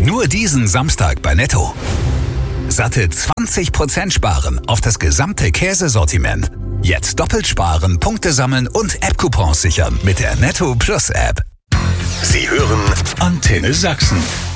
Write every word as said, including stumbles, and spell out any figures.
Nur diesen Samstag bei Netto. Satte zwanzig Prozent sparen auf das gesamte Käsesortiment. Jetzt doppelt sparen, Punkte sammeln und App-Coupons sichern mit der Netto Plus App. Sie hören Antenne Sachsen.